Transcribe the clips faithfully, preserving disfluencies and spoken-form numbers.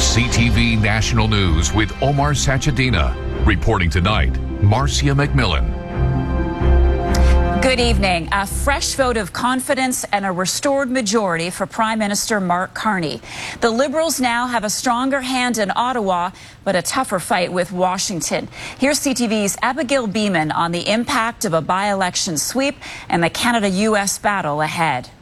C T V National News with Omar Sachedina. Reporting tonight, Marcia McMillan. Good evening. A fresh vote of confidence and a restored majority for Prime Minister Mark Carney. The Liberals now have a stronger hand in Ottawa, but a tougher fight with Washington. Here's C T V's Abigail Beeman on the impact of a by-election sweep and the Canada U S battle ahead.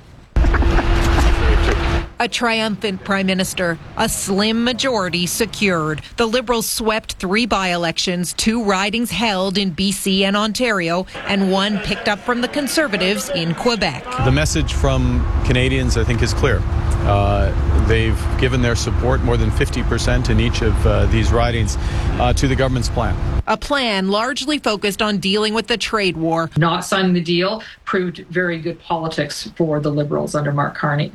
A triumphant Prime Minister, a slim majority secured. The Liberals swept three by-elections, two ridings held in B C and Ontario, and one picked up from the Conservatives in Quebec. The message from Canadians, I think, is clear. Uh, they've given their support, more than fifty percent in each of uh, these ridings, uh, to the government's plan. A plan largely focused on dealing with the trade war. Not signing the deal proved very good politics for the Liberals under Mark Carney.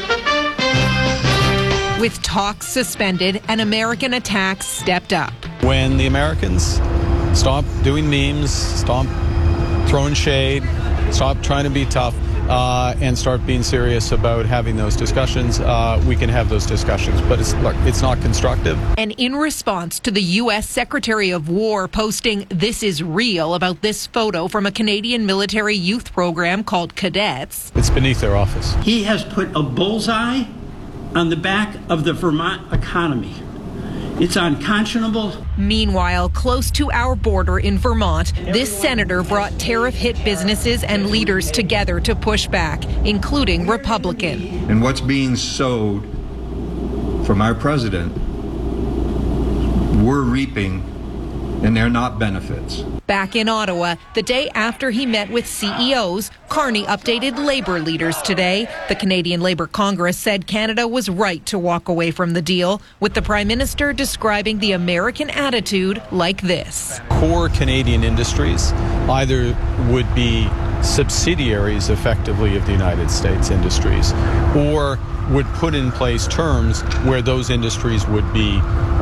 With talks suspended and American attacks stepped up. When the Americans stop doing memes, stop throwing shade, stop trying to be tough, uh, and start being serious about having those discussions, uh, we can have those discussions. But it's, look, it's not constructive. And in response to the U S Secretary of War posting "This is real" about this photo from a Canadian military youth program called Cadets. It's beneath their office. He has put a bullseye on the back of the Vermont economy. It's unconscionable. Meanwhile, close to our border in Vermont, this senator brought tariff-hit businesses and leaders together to push back, including Republican. And what's being sowed from our president, we're reaping, and they're not benefits. Back in Ottawa, the day after he met with C E Os, Carney updated Labour leaders today. The Canadian Labour Congress said Canada was right to walk away from the deal, with the Prime Minister describing the American attitude like this. Core Canadian industries either would be subsidiaries effectively of the United States industries, or would put in place terms where those industries would be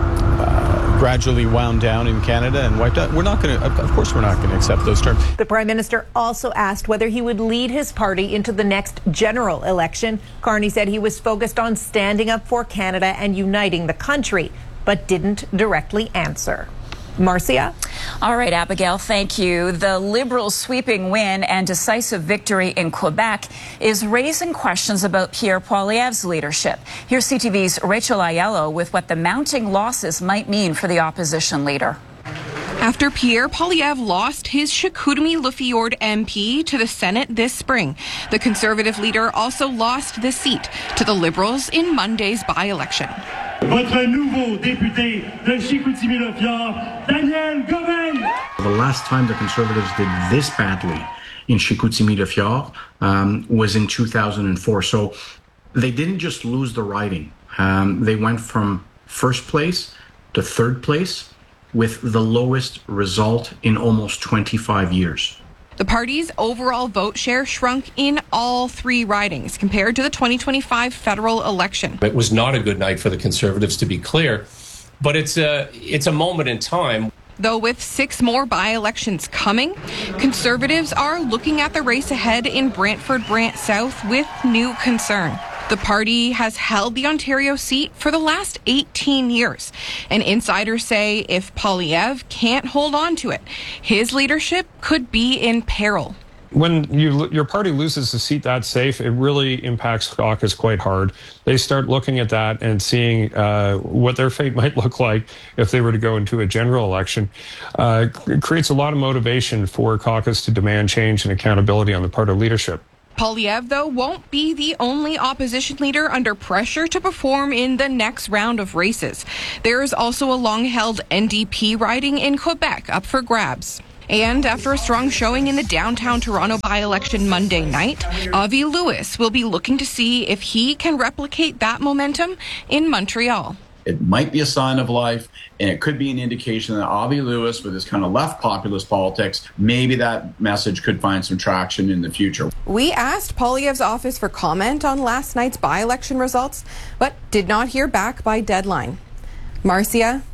gradually wound down in Canada and wiped out. We're not going to, of course, we're not going to accept those terms. The Prime Minister also asked whether he would lead his party into the next general election. Carney said he was focused on standing up for Canada and uniting the country, but didn't directly answer. Marcia? All right, Abigail, thank you. The Liberals' sweeping win and decisive victory in Quebec is raising questions about Pierre Poilievre's leadership. Here's C T V's Rachel Aiello with what the mounting losses might mean for the opposition leader. After Pierre Poilievre lost his Chicoutimi-Le Fjord M P to the Senate this spring, the Conservative leader also lost the seat to the Liberals in Monday's by-election. Votre nouveau député de Chicoutimi-Le Fjord, Daniel Goven. The last time the Conservatives did this badly in Chicoutimi-Le Fjord um, was in two thousand four. So they didn't just lose the riding. Um, they went from first place to third place with the lowest result in almost twenty-five years. The party's overall vote share shrunk in all three ridings compared to the twenty twenty-five federal election. It was not a good night for the Conservatives, to be clear, but it's a, it's a moment in time. Though with six more by-elections coming, Conservatives are looking at the race ahead in Brantford-Brant South with new concern. The party has held the Ontario seat for the last eighteen years, and insiders say if Poilievre can't hold on to it, his leadership could be in peril. When you, your party loses a seat that safe, it really impacts caucus quite hard. They start looking at that and seeing uh, what their fate might look like if they were to go into a general election. Uh, it creates a lot of motivation for caucus to demand change and accountability on the part of leadership. Poilievre, though, won't be the only opposition leader under pressure to perform in the next round of races. There is also a long-held N D P riding in Quebec up for grabs. And after a strong showing in the downtown Toronto by-election Monday night, Avi Lewis will be looking to see if he can replicate that momentum in Montreal. It might be a sign of life, and it could be an indication that Avi Lewis, with his kind of left populist politics, maybe that message could find some traction in the future. We asked Poilievre's office for comment on last night's by-election results, but did not hear back by deadline. Marcia?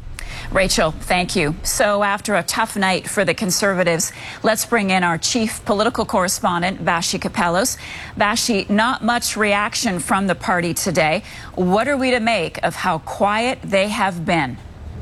Rachel, thank you. So after a tough night for the Conservatives, let's bring in our chief political correspondent, Vassy Kapelos. Vassy, not much reaction from the party today. What are we to make of how quiet they have been?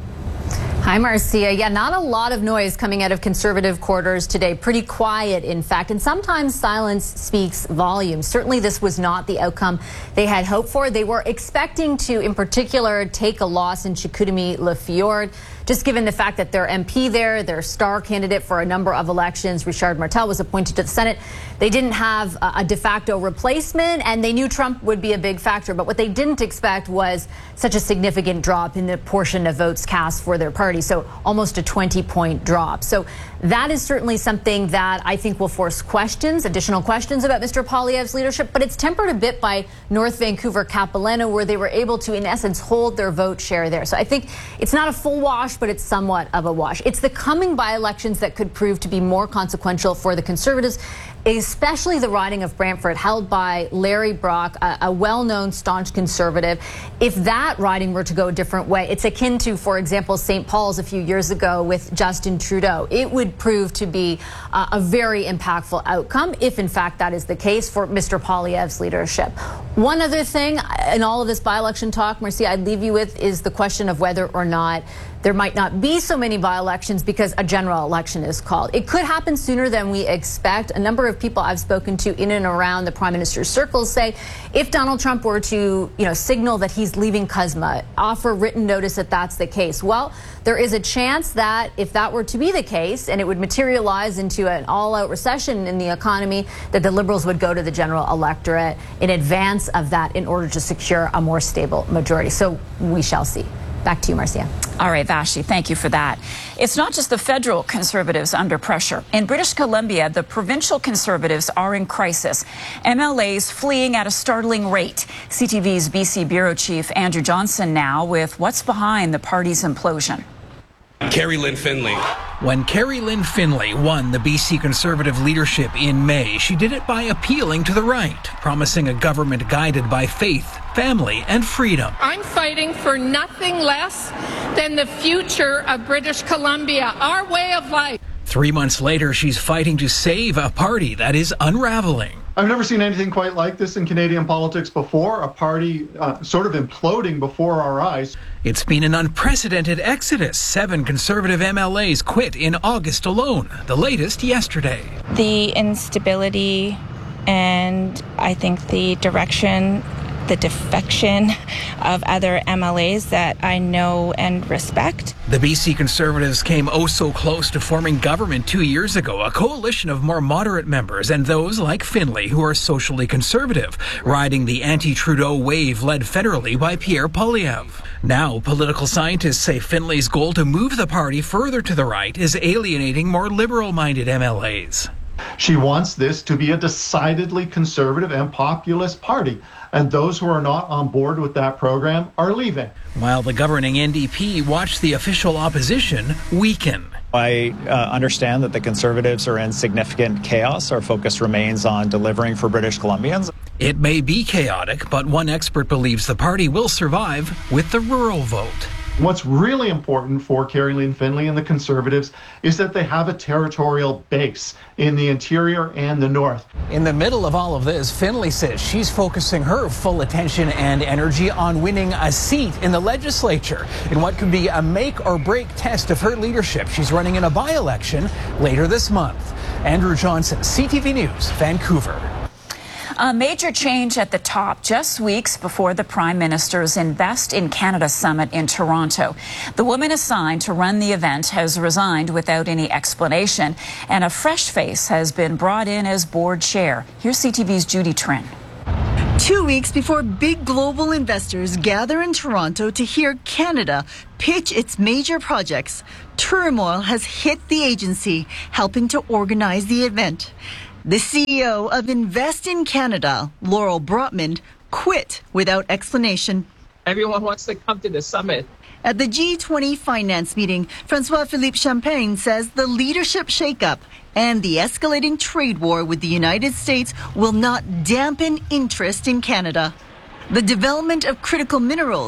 Hi, Marcia. Yeah, not a lot of noise coming out of Conservative quarters today. Pretty quiet, in fact, and sometimes silence speaks volumes. Certainly this was not the outcome they had hoped for. They were expecting to, in particular, take a loss in Chicoutimi-Le Just given the fact that their M P there, their star candidate for a number of elections, Richard Martel, was appointed to the Senate. They didn't have a de facto replacement, and they knew Trump would be a big factor. But what they didn't expect was such a significant drop in the portion of votes cast for their party. So almost a twenty point drop. So that is certainly something that I think will force questions, additional questions about Mister Poilievre's leadership. But it's tempered a bit by North Vancouver Capilano, where they were able to, in essence, hold their vote share there. So I think it's not a full wash, but it's somewhat of a wash. It's the coming by-elections that could prove to be more consequential for the Conservatives, especially the riding of Brantford, held by Larry Brock, a, a well-known staunch Conservative. If that riding were to go a different way, it's akin to, for example, Saint Paul's a few years ago with Justin Trudeau. It would prove to be uh, a very impactful outcome, if in fact that is the case, for Mister Poilievre's leadership. One other thing in all of this by-election talk, Marcia, I'd leave you with is the question of whether or not there might not be so many by-elections because a general election is called. It could happen sooner than we expect. A number of people I've spoken to in and around the Prime Minister's circles say if Donald Trump were to, you know, signal that he's leaving C U S M A, offer written notice that that's the case, well, there is a chance that if that were to be the case and it would materialize into an all-out recession in the economy, that the Liberals would go to the general electorate in advance of that in order to secure a more stable majority. So we shall see. Back to you, Marcia. All right, Vassy, thank you for that. It's not just the federal Conservatives under pressure. In British Columbia, the provincial Conservatives are in crisis. M L As fleeing at a startling rate. C T V's B C Bureau Chief Andrew Johnson now with what's behind the party's implosion. Carrie Lynn Finley. When Carrie Lynn Finley won the B C Conservative leadership in May, she did it by appealing to the right, promising a government guided by faith, family, and freedom. I'm fighting for nothing less than the future of British Columbia, our way of life. Three months later, she's fighting to save a party that is unraveling. I've never seen anything quite like this in Canadian politics before, a party uh, sort of imploding before our eyes. It's been an unprecedented exodus. Seven Conservative M L As quit in August alone, the latest yesterday. The instability and I think the direction, the defection of other M L As that I know and respect. The B C Conservatives came oh so close to forming government two years ago, a coalition of more moderate members and those like Finley who are socially conservative, riding the anti-Trudeau wave led federally by Pierre Poilievre. Now, political scientists say Finley's goal to move the party further to the right is alienating more liberal-minded M L As. She wants this to be a decidedly conservative and populist party, and those who are not on board with that program are leaving. While the governing N D P watched the official opposition weaken. I uh, understand that the Conservatives are in significant chaos. Our focus remains on delivering for British Columbians. It may be chaotic, but one expert believes the party will survive with the rural vote. What's really important for Carrie Lynn Finley and the Conservatives is that they have a territorial base in the interior and the north. In the middle of all of this, Finley says she's focusing her full attention and energy on winning a seat in the legislature in what could be a make or break test of her leadership. She's running in a by-election later this month. Andrew Johnson, C T V News, Vancouver. A major change at the top just weeks before the Prime Minister's Invest in Canada summit in Toronto. The woman assigned to run the event has resigned without any explanation, and a fresh face has been brought in as board chair. Here's C T V's Judy Trin. Two weeks before big global investors gather in Toronto to hear Canada pitch its major projects, turmoil has hit the agency helping to organize the event. The C E O of Invest in Canada, Laurel Brotman, quit without explanation. Everyone wants to come to the summit. At the G twenty finance meeting, Francois-Philippe Champagne says the leadership shakeup and the escalating trade war with the United States will not dampen interest in Canada. The development of critical minerals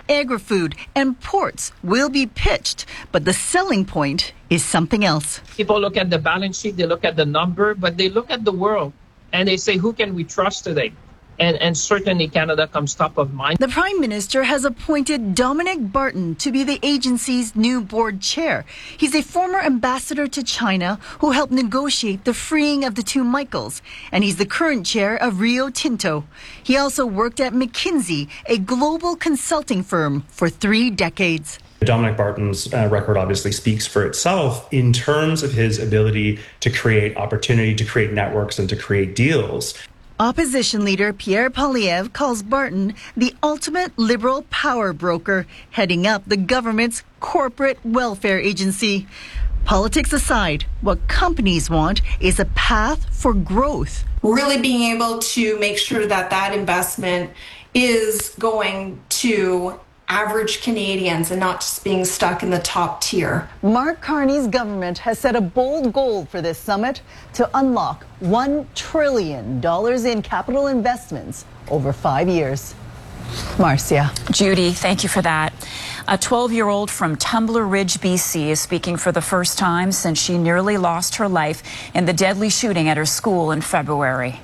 agri-food, and ports will be pitched, but the selling point is something else. People look at the balance sheet, they look at the number, but they look at the world and they say, who can we trust today? And, and certainly Canada comes top of mind. The Prime Minister has appointed Dominic Barton to be the agency's new board chair. He's a former ambassador to China who helped negotiate the freeing of the two Michaels, and he's the current chair of Rio Tinto. He also worked at McKinsey, a global consulting firm, for three decades. Dominic Barton's uh, record obviously speaks for itself in terms of his ability to create opportunity, to create networks, and to create deals. Opposition leader Pierre Poilievre calls Barton the ultimate liberal power broker, heading up the government's corporate welfare agency. Politics aside, what companies want is a path for growth. Really being able to make sure that that investment is going to average Canadians and not just being stuck in the top tier. Mark Carney's government has set a bold goal for this summit to unlock one trillion dollars in capital investments over five years. Marcia. Judy, thank you for that. A twelve-year-old from Tumbler Ridge, B C is speaking for the first time since she nearly lost her life in the deadly shooting at her school in February.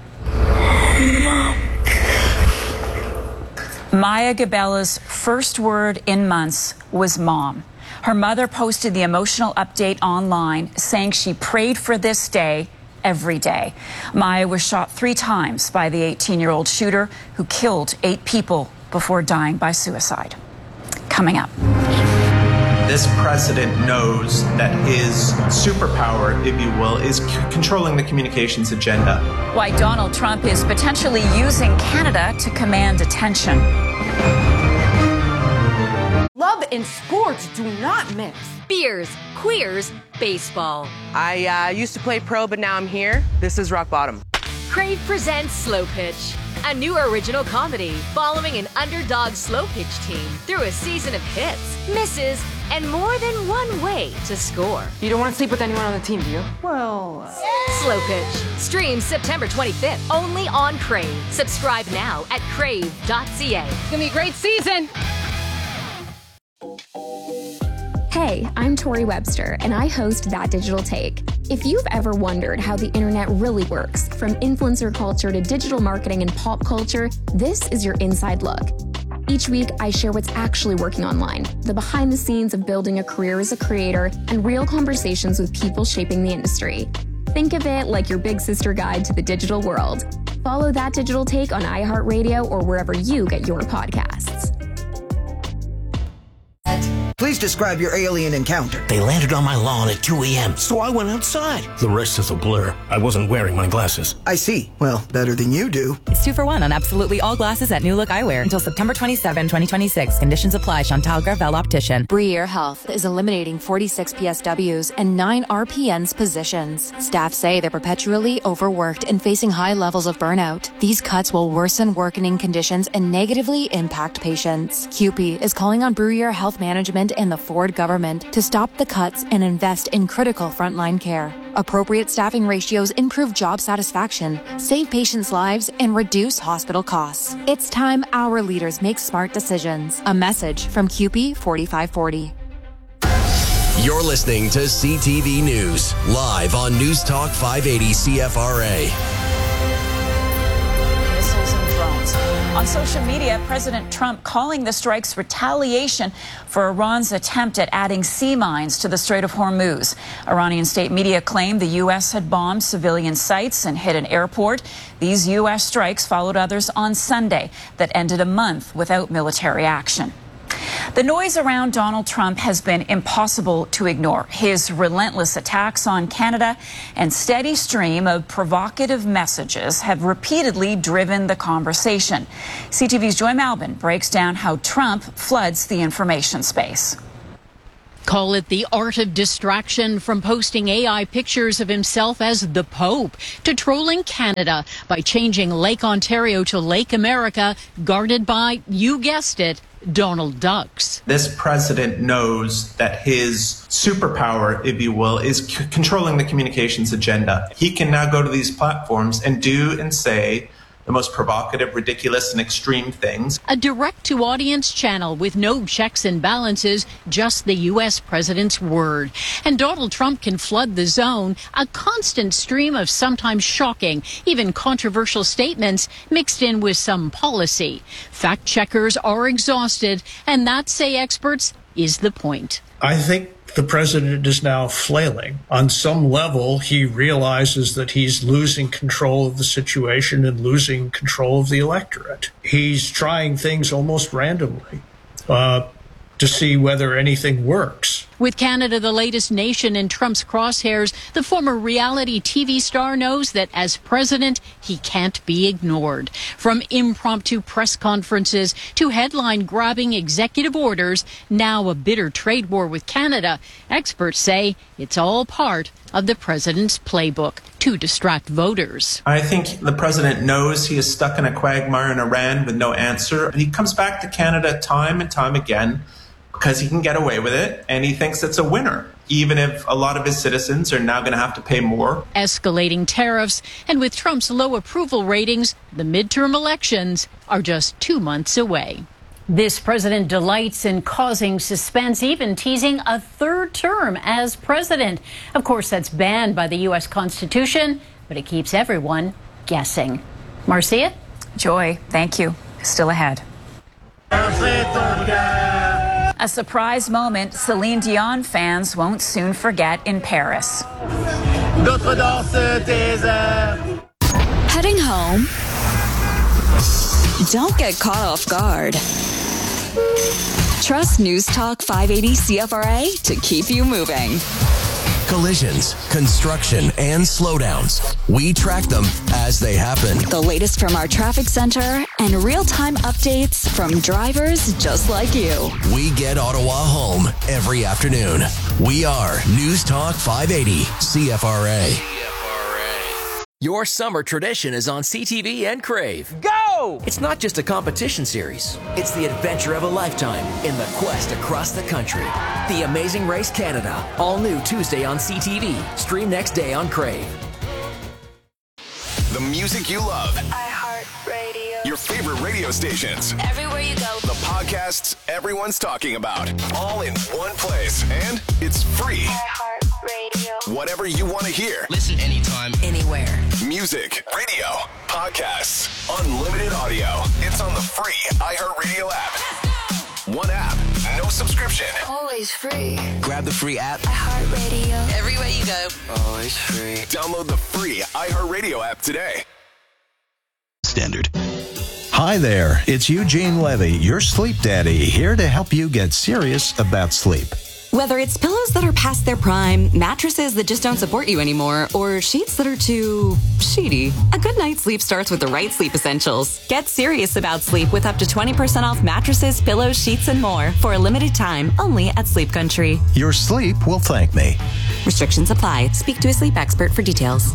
Maya Gabella's first word in months was mom. Her mother posted the emotional update online saying she prayed for this day every day. Maya was shot three times by the eighteen-year-old shooter who killed eight people before dying by suicide. Coming up. This president knows that his superpower, if you will, is c- controlling the communications agenda. Why Donald Trump is potentially using Canada to command attention. Love and sports do not mix. Beers, queers, baseball. I uh, used to play pro, but now I'm here. This is rock bottom. Crave presents Slow Pitch, a new original comedy following an underdog slow pitch team through a season of hits, misses, and more than one way to score. You don't want to sleep with anyone on the team, do you? Well... Uh... Slow Pitch. Streams September twenty-fifth, only on Crave. Subscribe now at crave dot c a. It's gonna be a great season! Hey, I'm Tori Webster, and I host That Digital Take. If you've ever wondered how the internet really works, from influencer culture to digital marketing and pop culture, this is your inside look. Each week, I share what's actually working online, the behind the scenes of building a career as a creator, and real conversations with people shaping the industry. Think of it like your big sister guide to the digital world. Follow That Digital Take on iHeartRadio or wherever you get your podcasts. Please describe your alien encounter. They landed on my lawn at two a.m., so I went outside. The rest is a blur. I wasn't wearing my glasses. I see. Well, better than you do. It's two for one on absolutely all glasses at New Look Eyewear until September twenty-seventh, twenty twenty-six. Conditions apply. Chantal Gravel Optician. Bruyere Health is eliminating forty-six P S Ws and nine R P N's positions. Staff say they're perpetually overworked and facing high levels of burnout. These cuts will worsen working conditions and negatively impact patients. C U P is calling on Bruyere Health Management and the Ford government to stop the cuts and invest in critical frontline care. Appropriate staffing ratios improve job satisfaction, save patients' lives, and reduce hospital costs. It's time our leaders make smart decisions. A message from C U P forty-five forty. You're listening to C T V News, live on News Talk five eighty C F R A. On social media, President Trump calling the strikes retaliation for Iran's attempt at adding sea mines to the Strait of Hormuz. Iranian state media claimed the U S had bombed civilian sites and hit an airport. These U S strikes followed others on Sunday that ended a month without military action. The noise around Donald Trump has been impossible to ignore. His relentless attacks on Canada and steady stream of provocative messages have repeatedly driven the conversation. C T V's Joy Malbin breaks down how Trump floods the information space. Call it the art of distraction, from posting A I pictures of himself as the Pope to trolling Canada by changing Lake Ontario to Lake America, guarded by, you guessed it, Donald Ducks. This president knows that his superpower, if you will, is c- controlling the communications agenda. He can now go to these platforms and do and say the most provocative, ridiculous, and extreme things. A direct-to-audience channel with no checks and balances, just the U S president's word. And Donald Trump can flood the zone, a constant stream of sometimes shocking, even controversial statements mixed in with some policy. Fact checkers are exhausted, and that, say experts, is the point. I think the president is now flailing. On some level, he realizes that he's losing control of the situation and losing control of the electorate. He's trying things almost randomly uh, to see whether anything works. With Canada the latest nation in Trump's crosshairs, the former reality T V star knows that as president, he can't be ignored. From impromptu press conferences to headline-grabbing executive orders, now a bitter trade war with Canada, experts say it's all part of the president's playbook to distract voters. I think the president knows he is stuck in a quagmire in Iran with no answer. He comes back to Canada time and time again because he can get away with it, and he thinks it's a winner, even if a lot of his citizens are now going to have to pay more. Escalating tariffs, and with Trump's low approval ratings, the midterm elections are just two months away. This president delights in causing suspense, even teasing a third term as president. Of course, that's banned by the U S Constitution, but it keeps everyone guessing. Marcia? Joy, thank you. Still ahead. A surprise moment Celine Dion fans won't soon forget in Paris. Heading home? Don't get caught off guard. Trust News Talk five eighty C F R A to keep you moving. Collisions, construction, and slowdowns. We track them as they happen. The latest from our traffic center and real-time updates from drivers just like you. We get Ottawa home every afternoon. We are News Talk five eighty C F R A. Your summer tradition is on C T V and Crave. Go! It's not just a competition series. It's the adventure of a lifetime in the quest across the country. The Amazing Race Canada. All new Tuesday on C T V. Stream next day on Crave. The music you love. iHeartRadio. Your favorite radio stations. Everywhere you go. The podcasts everyone's talking about. All in one place. And it's free. iHeartRadio. Whatever you want to hear. Listen anytime, anywhere. Music, radio, podcasts, unlimited audio. It's on the free iHeartRadio app. One app, no subscription. Always free. Grab the free app. iHeartRadio. Everywhere you go. Always free. Download the free iHeartRadio app today. Standard. Hi there, it's Eugene Levy, your sleep daddy, here to help you get serious about sleep. Whether it's pillows that are past their prime, mattresses that just don't support you anymore, or sheets that are too sheety, a good night's sleep starts with the right sleep essentials. Get serious about sleep with up to twenty percent off mattresses, pillows, sheets, and more for a limited time only at Sleep Country. Your sleep will thank me. Restrictions apply. Speak to a sleep expert for details.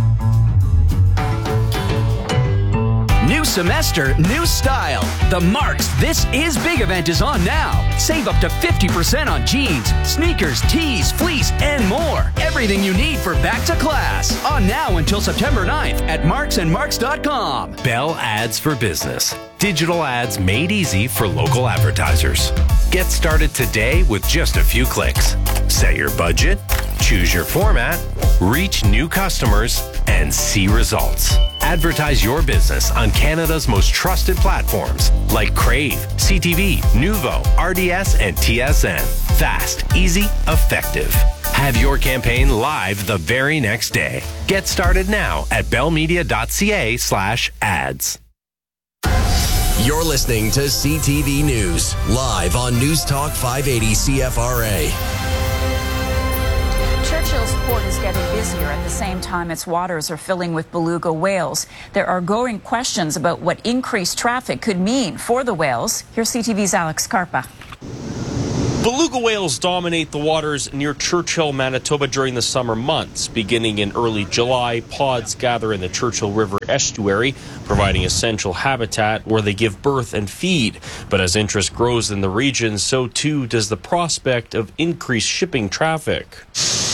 New semester, new style. The Marks This Is Big event is on now. Save up to fifty percent on jeans, sneakers, tees, fleece, and more. Everything you need for back to class. On now until September ninth at marks and marks dot com. Bell Ads for Business. Digital ads made easy for local advertisers. Get started today with just a few clicks. Set your budget, choose your format, reach new customers, and see results. Advertise your business on Canada's most trusted platforms like Crave, C T V, Nuvo, R D S, and T S N. Fast, easy, effective. Have your campaign live the very next day. Get started now at bellmedia.ca slash ads. You're listening to C T V News, live on News Talk five eighty C F R A. Churchill's port is getting busier at the same time its waters are filling with beluga whales. There are growing questions about what increased traffic could mean for the whales. Here's C T V's Alex Carpa. Beluga whales dominate the waters near Churchill, Manitoba during the summer months. Beginning in early July, pods gather in the Churchill River estuary, providing essential habitat where they give birth and feed. But as interest grows in the region, so too does the prospect of increased shipping traffic.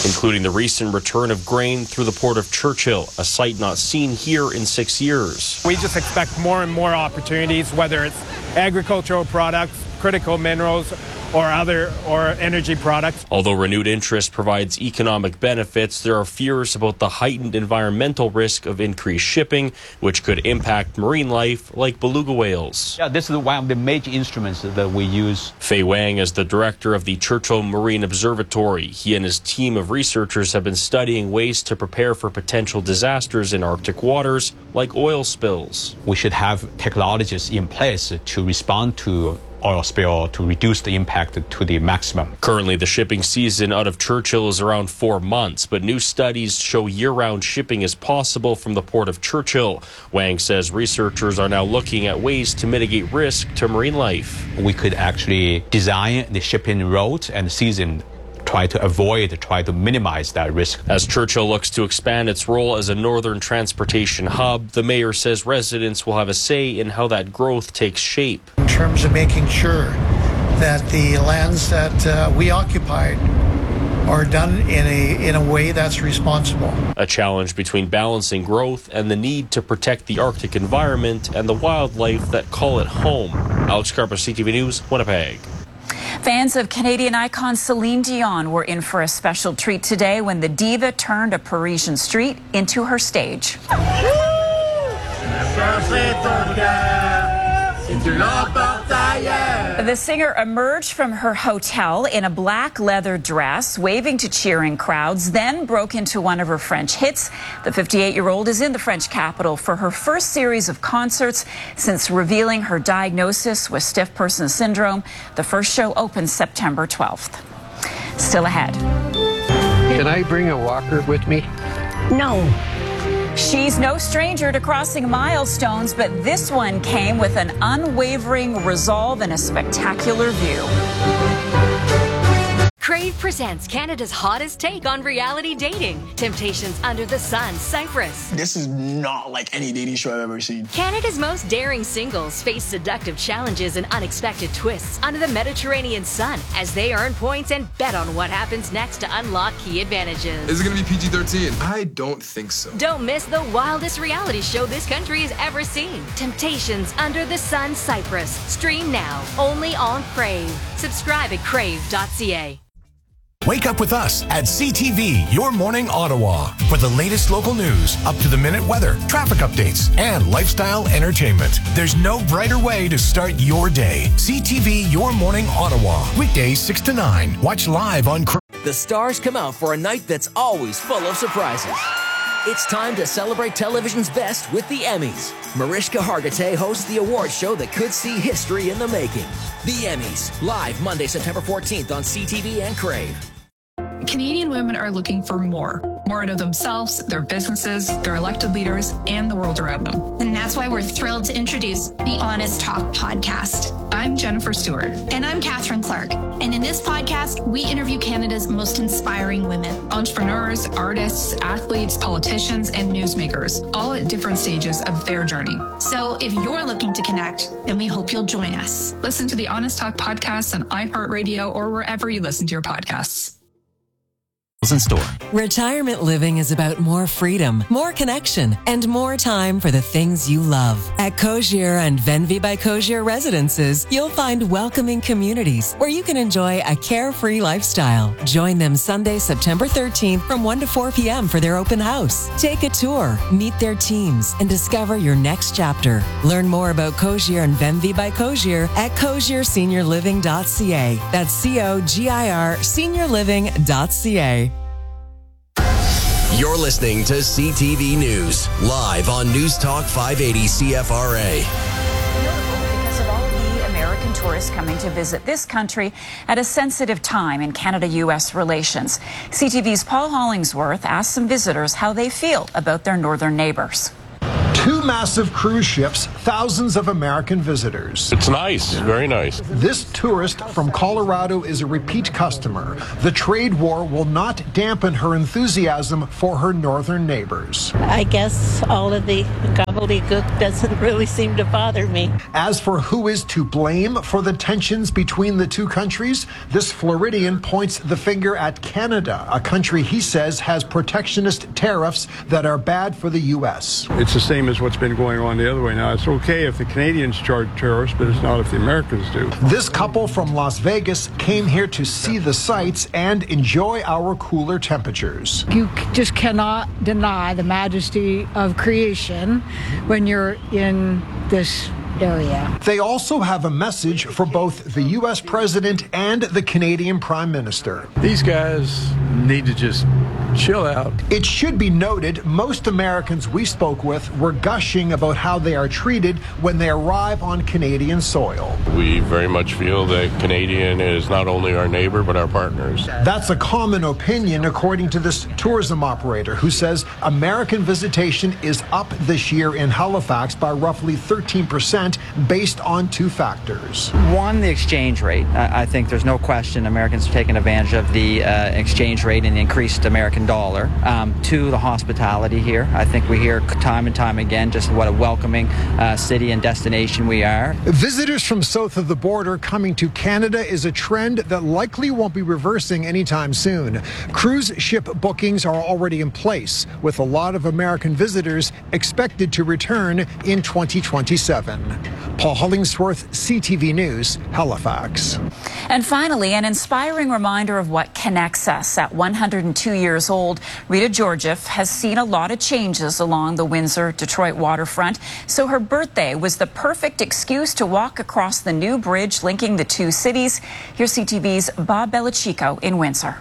including the recent return of grain through the port of Churchill, a sight not seen here in six years. We just expect more and more opportunities, whether it's agricultural products, critical minerals, or other or energy products. Although renewed interest provides economic benefits, there are fears about the heightened environmental risk of increased shipping, which could impact marine life like beluga whales. Yeah, this is one of the major instruments that we use. Fei Wang is the director of the Churchill Marine Observatory. He and his team of researchers have been studying ways to prepare for potential disasters in Arctic waters, like oil spills. We should have technologies in place to respond to oil spill to reduce the impact to the maximum. Currently, the shipping season out of Churchill is around four months, but new studies show year-round shipping is possible from the port of Churchill. Wang says researchers are now looking at ways to mitigate risk to marine life. We could actually design the shipping route and season, try to avoid, try to minimize that risk. As Churchill looks to expand its role as a northern transportation hub, the mayor says residents will have a say in how that growth takes shape. In terms of making sure that the lands that uh, we occupied are done in a in a way that's responsible. A challenge between balancing growth and the need to protect the Arctic environment and the wildlife that call it home. Alex Carper, C T V News, Winnipeg. Fans of Canadian icon Celine Dion were in for a special treat today when the diva turned a Parisian street into her stage. The singer emerged from her hotel in a black leather dress, waving to cheering crowds, then broke into one of her French hits. The fifty-eight-year-old is in the French capital for her first series of concerts since revealing her diagnosis with stiff person syndrome. The first show opens September twelfth. Still ahead. Can I bring a walker with me? No. She's no stranger to crossing milestones, but this one came with an unwavering resolve and a spectacular view. Crave presents Canada's hottest take on reality dating. Temptations Under the Sun, Cyprus. This is not like any dating show I've ever seen. Canada's most daring singles face seductive challenges and unexpected twists under the Mediterranean sun as they earn points and bet on what happens next to unlock key advantages. Is it going to be P G thirteen? I don't think so. Don't miss the wildest reality show this country has ever seen. Temptations Under the Sun, Cyprus. Stream now, only on Crave. Subscribe at crave dot c a. Wake up with us at C T V, Your Morning Ottawa, for the latest local news, up-to-the-minute weather, traffic updates, and lifestyle entertainment. There's no brighter way to start your day. C T V, Your Morning Ottawa, weekdays six to nine. Watch live on... The stars come out for a night that's always full of surprises. It's time to celebrate television's best with the Emmys. Mariska Hargitay hosts the award show that could see history in the making. The Emmys, live Monday, September fourteenth on C T V and Crave. Canadian women are looking for more. More out of themselves, their businesses, their elected leaders, and the world around them. And that's why we're thrilled to introduce the Honest Talk podcast. I'm Jennifer Stewart. And I'm Catherine Clark. And in this podcast, we interview Canada's most inspiring women. Entrepreneurs, artists, athletes, politicians, and newsmakers, all at different stages of their journey. So if you're looking to connect, then we hope you'll join us. Listen to the Honest Talk podcast on iHeartRadio or wherever you listen to your podcasts. In store. Retirement living is about more freedom, more connection, and more time for the things you love. At Cogir and Venvi by Cogir Residences, you'll find welcoming communities where you can enjoy a carefree lifestyle. Join them Sunday, September thirteenth from one to four p.m. for their open house. Take a tour, meet their teams, and discover your next chapter. Learn more about Cogir and Venvi by Cogir at cogir senior living dot c a. That's C O G I R senior living dot c a. You're listening to C T V News, live on News Talk five eighty C F R A. Because of all of the American tourists coming to visit this country at a sensitive time in Canada-U S relations. C T V's Paul Hollingsworth asked some visitors how they feel about their northern neighbors. Two massive cruise ships, thousands of American visitors. It's nice, very nice. This tourist from Colorado is a repeat customer. The trade war will not dampen her enthusiasm for her northern neighbors. I guess all of the government gobbledygook doesn't really seem to bother me. As for who is to blame for the tensions between the two countries, this Floridian points the finger at Canada, a country he says has protectionist tariffs that are bad for the U S. It's the same as what's been going on the other way now. It's okay if the Canadians charge tariffs, but it's not if the Americans do. This couple from Las Vegas came here to see the sights and enjoy our cooler temperatures. You just cannot deny the majesty of creation when you're in this area. They also have a message for both the U S president and the Canadian prime minister. These guys need to just chill out. It should be noted, most Americans we spoke with were gushing about how they are treated when they arrive on Canadian soil. We very much feel that Canadian is not only our neighbor, but our partners. That's a common opinion according to this tourism operator who says American visitation is up this year in Halifax by roughly thirteen percent based on two factors. One, the exchange rate. I think there's no question Americans are taking advantage of the uh, exchange rate and the increased American dollar. Um, two, the hospitality here. I think we hear time and time again just what a welcoming uh, city and destination we are. Visitors from south of the border coming to Canada is a trend that likely won't be reversing anytime soon. Cruise ship bookings are already in place, with a lot of American visitors expected to return in twenty twenty-seven. Paul Hollingsworth, C T V News, Halifax. And finally, an inspiring reminder of what connects us. At one hundred two years old, Rita Georgieff has seen a lot of changes along the Windsor-Detroit waterfront, so her birthday was the perfect excuse to walk across the new bridge linking the two cities. Here's C T V's Bob Belichico in Windsor.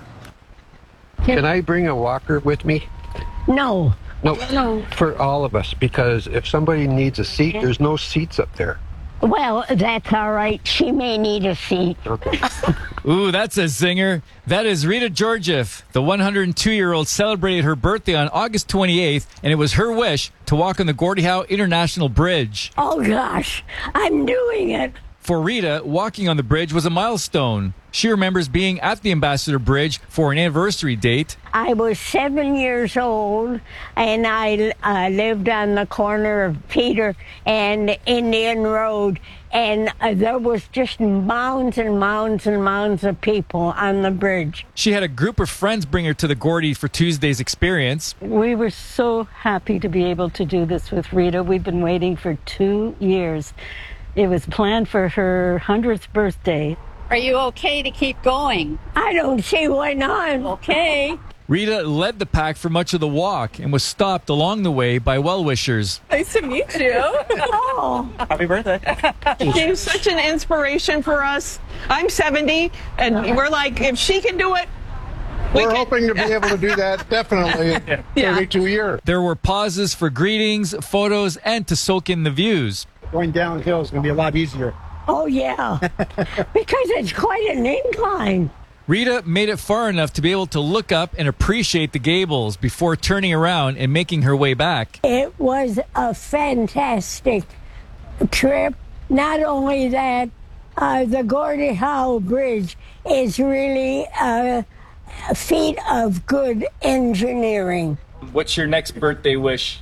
Can I bring a walker with me? No. No, No. for all of us, because if somebody needs a seat, there's no seats up there. Well, that's all right. She may need a seat. Okay. Ooh, that's a zinger. That is Rita Georgieff. The one hundred two-year-old celebrated her birthday on August twenty-eighth, and it was her wish to walk on the Gordie Howe International Bridge. Oh, gosh. I'm doing it. For Rita, walking on the bridge was a milestone. She remembers being at the Ambassador Bridge for an anniversary date. I was seven years old, and I uh, lived on the corner of Peter and Indian Road, and uh, there was just mounds and mounds and mounds of people on the bridge. She had a group of friends bring her to the Gordie for Tuesday's experience. We were so happy to be able to do this with Rita. We've been waiting for two years. It was planned for her hundredth birthday. Are you okay to keep going? I don't see why not. Okay. Rita led the pack for much of the walk and was stopped along the way by well-wishers. Nice to meet you. Oh. Happy birthday. She's such an inspiration for us. I'm seventy, and we're like, if she can do it, We're we hoping to be able to do that definitely in Yeah. thirty-two years. There were pauses for greetings, photos, and to soak in the views. Going downhill is going to be a lot easier. Oh, yeah, because it's quite an incline. Rita made it far enough to be able to look up and appreciate the gables before turning around and making her way back. It was a fantastic trip. Not only that, uh, the Gordie Howe Bridge is really a, a feat of good engineering. What's your next birthday wish?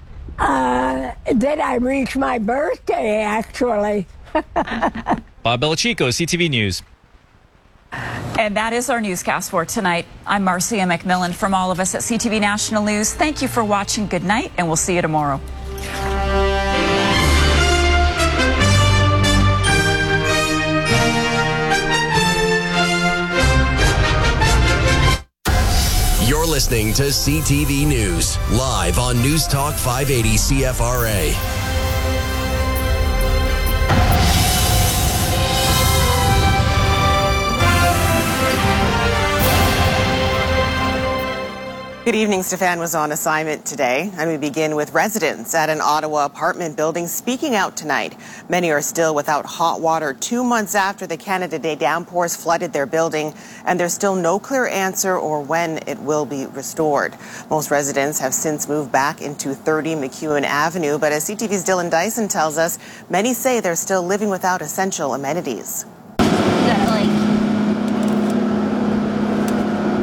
Uh, that I reach my birthday, actually. Bob Belichico, C T V News. And that is our newscast for tonight. I'm Marcia McMillan from all of us at C T V National News. Thank you for watching. Good night, and we'll see you tomorrow. You're listening to C T V News, live on News Talk five eighty C F R A. Good evening. Stefan was on assignment today, and we begin with residents at an Ottawa apartment building speaking out tonight. Many are still without hot water two months after the Canada Day downpours flooded their building, and there's still no clear answer or when it will be restored. Most residents have since moved back into thirty McEwen Avenue, but as C T V's Dylan Dyson tells us, many say they're still living without essential amenities.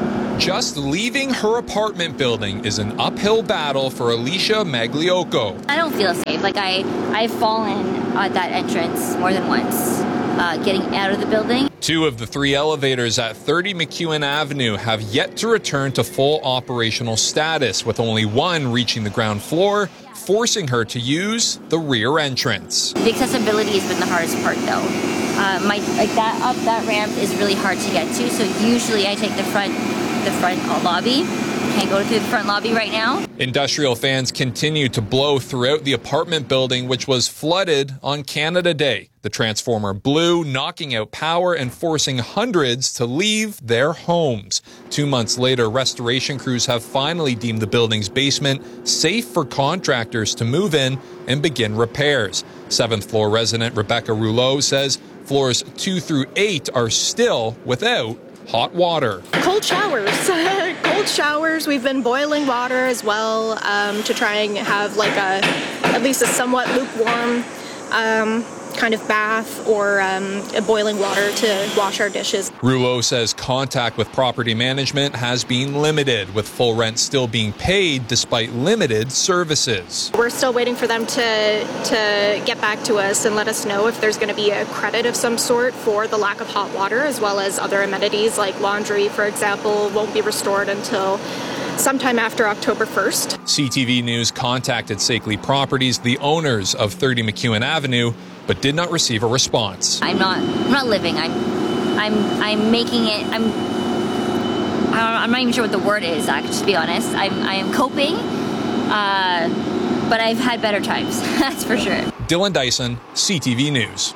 Just leaving her apartment building is an uphill battle for Alicia Magliocco. I don't feel safe. Like I, I've fallen at that entrance more than once, uh, getting out of the building. Two of the three elevators at thirty McEwen Avenue have yet to return to full operational status, with only one reaching the ground floor, forcing her to use the rear entrance. The accessibility has been the hardest part, though. Uh, my like that up that ramp is really hard to get to, so usually I take the front, the front lobby. Can't go through the front lobby right now. Industrial fans continue to blow throughout the apartment building, which was flooded on Canada Day. The transformer blew, knocking out power and forcing hundreds to leave their homes. Two months later, restoration crews have finally deemed the building's basement safe for contractors to move in and begin repairs. Seventh floor resident Rebecca Rouleau says floors two through eight are still without hot water. Cold showers. Cold showers. We've been boiling water as well um, to try and have like a, at least a somewhat lukewarm um, kind of bath or um, a boiling water to wash our dishes. Rouleau says contact with property management has been limited, with full rent still being paid despite limited services. We're still waiting for them to, to get back to us and let us know if there's going to be a credit of some sort for the lack of hot water, as well as other amenities like laundry, for example, won't be restored until sometime after October first. C T V News contacted Sakely Properties, the owners of thirty McEwen Avenue, but did not receive a response. I'm not. I'm not living. I'm. I'm. I'm making it. I'm. I don't, I'm not even sure what the word is. Actually, to be honest, I'm. I am coping. Uh, but I've had better times. That's for sure. Dylan Dyson, C T V News.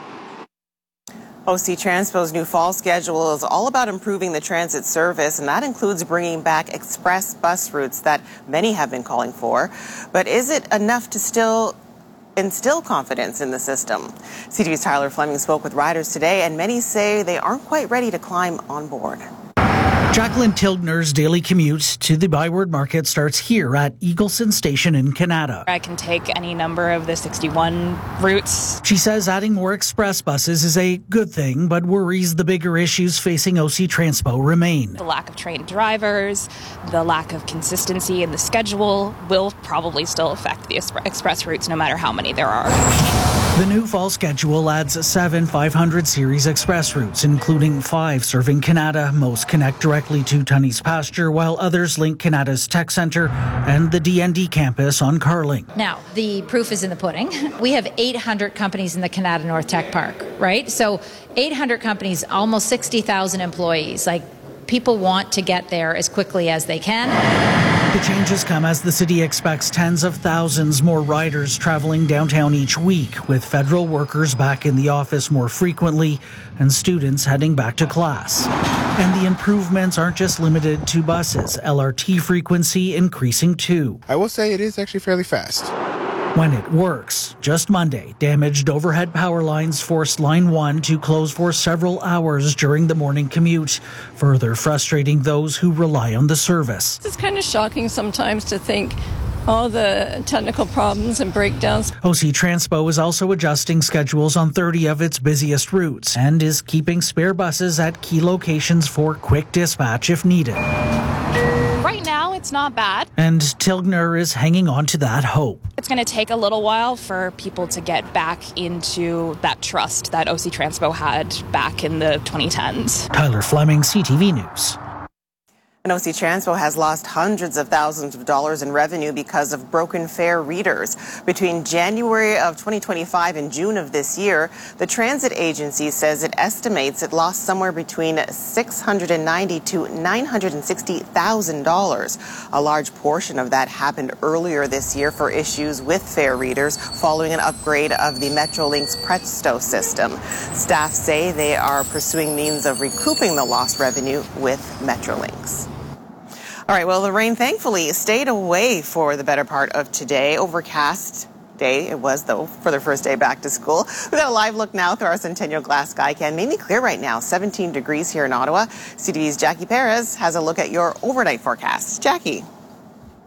O C Transpo's new fall schedule is all about improving the transit service, and that includes bringing back express bus routes that many have been calling for. But is it enough to still instill confidence in the system? C T V's Tyler Fleming spoke with riders today, and many say they aren't quite ready to climb on board. Jacqueline Tilgner's daily commute to the Byward Market starts here at Eagleson Station in Canada. I can take any number of the sixty-one routes. She says adding more express buses is a good thing, but worries the bigger issues facing O C Transpo remain. The lack of trained drivers, the lack of consistency in the schedule will probably still affect the express routes no matter how many there are. The new fall schedule adds seven five hundred series express routes, including five serving Canada. Most connect directly to Tunney's Pasture, while others link Canada's Tech Centre and the D N D campus on Carling. Now, the proof is in the pudding. We have eight hundred companies in the Canada North Tech Park, right? So eight hundred companies, almost sixty thousand employees. Like, people want to get there as quickly as they can. The changes come as the city expects tens of thousands more riders traveling downtown each week, with federal workers back in the office more frequently and students heading back to class. And the improvements aren't just limited to buses. L R T frequency increasing too. I will say it is actually fairly fast. When it works. Just Monday, damaged overhead power lines forced Line one to close for several hours during the morning commute, further frustrating those who rely on the service. It's kind of shocking sometimes to think all the technical problems and breakdowns. O C Transpo is also adjusting schedules on thirty of its busiest routes and is keeping spare buses at key locations for quick dispatch if needed. Right now, it's not bad. And Tilgner is hanging on to that hope. It's going to take a little while for people to get back into that trust that O C Transpo had back in the twenty tens. Tyler Fleming, C T V News. And O C Transpo has lost hundreds of thousands of dollars in revenue because of broken fare readers. Between January of twenty twenty-five and June of this year, the transit agency says it estimates it lost somewhere between six hundred ninety thousand to nine hundred sixty thousand dollars. A large portion of that happened earlier this year for issues with fare readers following an upgrade of the Metrolinx Presto system. Staff say they are pursuing means of recouping the lost revenue with Metrolinx. All right, well, the rain thankfully stayed away for the better part of today. Overcast day it was, though, for the first day back to school. We've got a live look now through our Centennial Glass Skycam. Mainly clear right now, seventeen degrees here in Ottawa. C T V's Jackie Perez has a look at your overnight forecast. Jackie.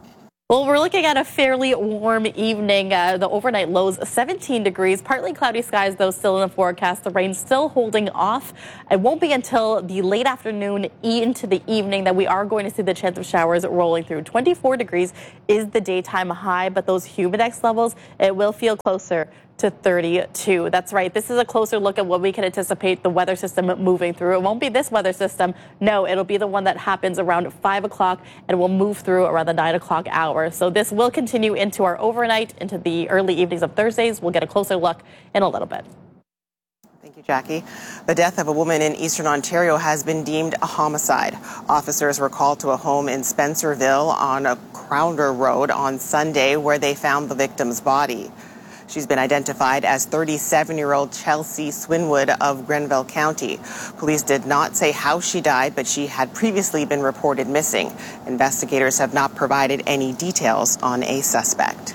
Well, we're looking at a fairly warm evening. Uh, the overnight lows seventeen degrees. Partly cloudy skies, though, still in the forecast. The rain still holding off. It won't be until the late afternoon into the evening that we are going to see the chance of showers rolling through. twenty-four degrees is the daytime high, but those humidex levels, it will feel closer to thirty-two. That's right. This is a closer look at what we can anticipate the weather system moving through. It won't be this weather system. No, it'll be the one that happens around five o'clock and will move through around the nine o'clock hour. So this will continue into our overnight, into the early evenings of Thursdays. We'll get a closer look in a little bit. Thank you, Jackie. The death of a woman in eastern Ontario has been deemed a homicide. Officers were called to a home in Spencerville on a Crowder Road on Sunday, where they found the victim's body. She's been identified as thirty-seven-year-old Chelsea Swinwood of Grenville County. Police did not say how she died, but she had previously been reported missing. Investigators have not provided any details on a suspect.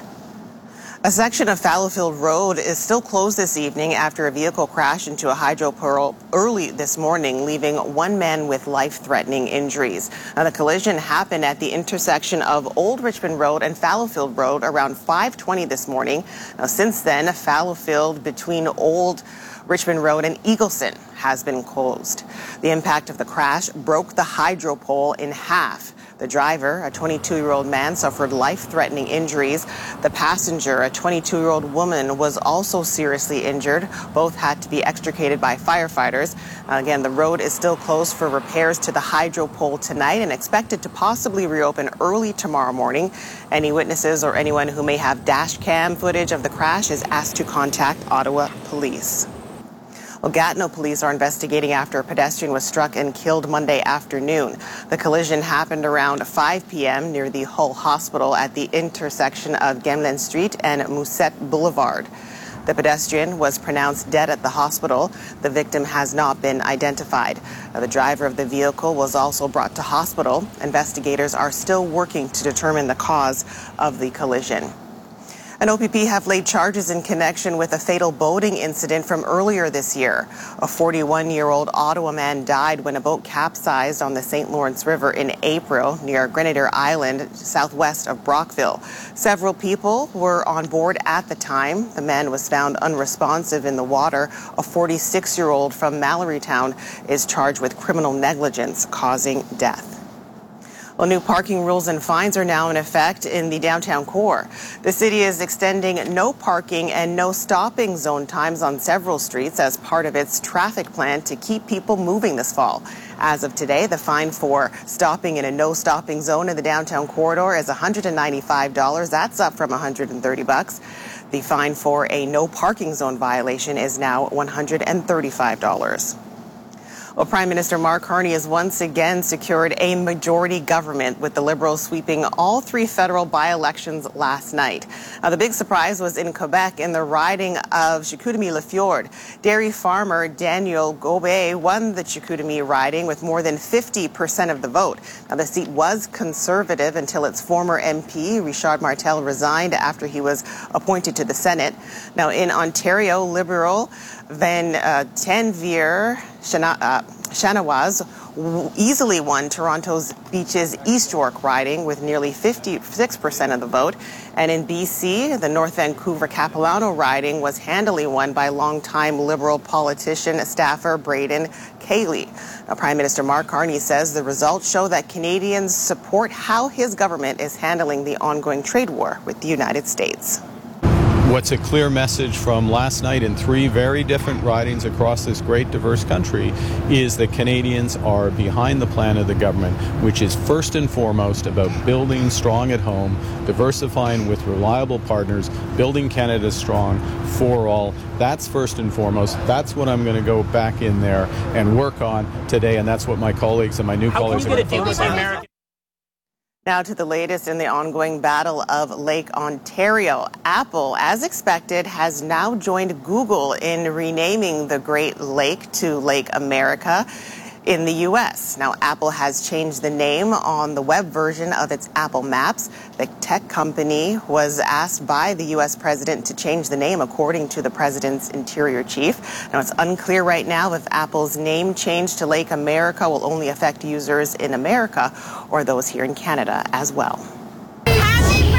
A section of Fallowfield Road is still closed this evening after a vehicle crashed into a hydropearl early this morning, leaving one man with life-threatening injuries. Now, the collision happened at the intersection of Old Richmond Road and Fallowfield Road around five twenty this morning. Now, since then, Fallowfield between Old Richmond Road and Eagleson has been closed. The impact of the crash broke the hydro pole in half. The driver, a twenty-two-year-old man, suffered life-threatening injuries. The passenger, a twenty-two-year-old woman, was also seriously injured. Both had to be extricated by firefighters. Again, the road is still closed for repairs to the hydro pole tonight and expected to possibly reopen early tomorrow morning. Any witnesses or anyone who may have dash cam footage of the crash is asked to contact Ottawa Police. Well, Gatineau police are investigating after a pedestrian was struck and killed Monday afternoon. The collision happened around five p m near the Hull Hospital at the intersection of Gemlin Street and Musette Boulevard. The pedestrian was pronounced dead at the hospital. The victim has not been identified. The driver of the vehicle was also brought to hospital. Investigators are still working to determine the cause of the collision. And O P P have laid charges in connection with a fatal boating incident from earlier this year. A forty-one-year-old Ottawa man died when a boat capsized on the Saint Lawrence River in April near Grenadier Island, southwest of Brockville. Several people were on board at the time. The man was found unresponsive in the water. A forty-six-year-old from Mallorytown is charged with criminal negligence causing death. Well, new parking rules and fines are now in effect in the downtown core. The city is extending no parking and no stopping zone times on several streets as part of its traffic plan to keep people moving this fall. As of today, the fine for stopping in a no stopping zone in the downtown corridor is one hundred ninety-five dollars. That's up from one hundred thirty bucks. The fine for a no parking zone violation is now one hundred thirty-five dollars. Well, Prime Minister Mark Carney has once again secured a majority government, with the Liberals sweeping all three federal by-elections last night. Now, the big surprise was in Quebec in the riding of Chicoutimi-Lafiorde. Dairy farmer Daniel Gobet won the Chicoutimi riding with more than fifty percent of the vote. Now, the seat was Conservative until its former M P, Richard Martel, resigned after he was appointed to the Senate. Now, in Ontario, Liberal Van uh, Tenvier Shana, uh, Shanawaz easily won Toronto's Beaches East York riding with nearly fifty-six percent of the vote. And in B C, the North Vancouver Capilano riding was handily won by longtime Liberal politician staffer Braden Cayley. Now, Prime Minister Mark Carney says the results show that Canadians support how his government is handling the ongoing trade war with the United States. What's a clear message from last night in three very different ridings across this great diverse country is that Canadians are behind the plan of the government, which is first and foremost about building strong at home, diversifying with reliable partners, building Canada strong for all. That's first and foremost. That's what I'm going to go back in there and work on today, and that's what my colleagues and my new How colleagues are going to focus on. Now to the latest in the ongoing battle of Lake Ontario. Apple, as expected, has now joined Google in renaming the Great Lake to Lake America in the U S. Now, Apple has changed the name on the web version of its Apple Maps. The tech company was asked by the U S president to change the name, according to the president's interior chief. Now, it's unclear right now if Apple's name change to Lake America will only affect users in America or those here in Canada as well. Happy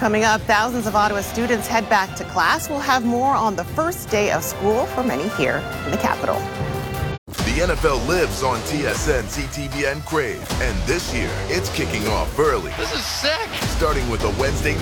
Coming up, thousands of Ottawa students head back to class. We'll have more on the first day of school for many here in the capital. The N F L lives on T S N, C T V N, Crave. And this year, it's kicking off early. This is sick. Starting with a Wednesday